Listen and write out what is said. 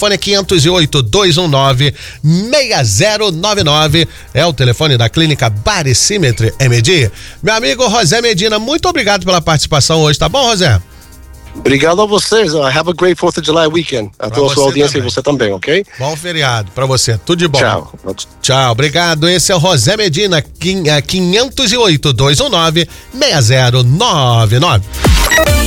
telefone é 508-219-6099. É o telefone da Clínica Barissimetry MD. Meu amigo José Medina, muito obrigado pela participação hoje, tá bom, José? Obrigado a vocês. Have a great 4th of July weekend. A toda a sua audiência também. E você também, ok? Bom feriado pra você. Tudo de bom. Tchau. Tchau, obrigado. Esse é o José Medina, 508-219-6099.